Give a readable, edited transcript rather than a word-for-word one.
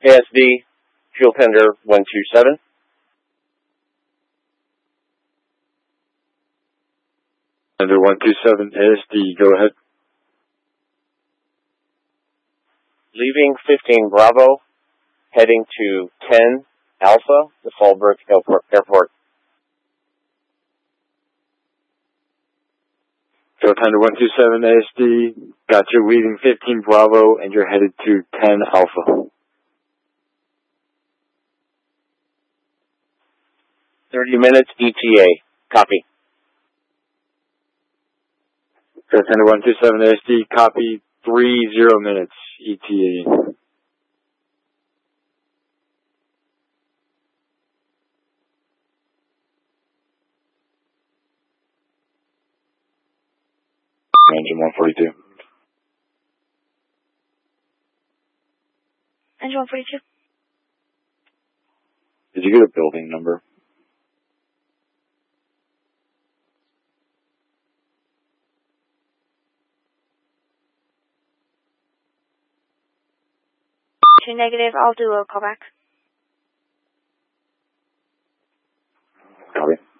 ASD, fuel tender 127. Tender 127, ASD, go ahead. Leaving 15 Bravo, heading to 10 Alpha, the Fallbrook Airport. Go Tender 127, ASD, got you leaving 15 Bravo, and you're headed to 10 Alpha. 30 minutes ETA. Copy. Go Tender 127, ASD, copy 30 minutes ETA. Engine 142. Engine 142. Did you get a building number? -2, I'll do a callback. Copy.